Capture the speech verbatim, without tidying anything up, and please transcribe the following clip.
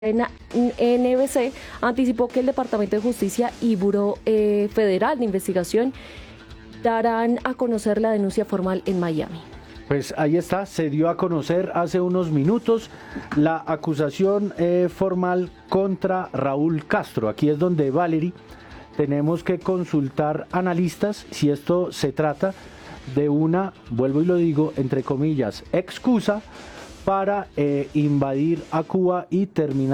En N B C anticipó que el Departamento de Justicia y Buró eh, Federal de Investigación darán a conocer la denuncia formal en Miami. Pues ahí está, se dio a conocer hace unos minutos la acusación eh, formal contra Raúl Castro. Aquí es donde, Valerie, tenemos que consultar analistas si esto se trata de una, vuelvo y lo digo, entre comillas, excusa para eh, invadir a Cuba y terminar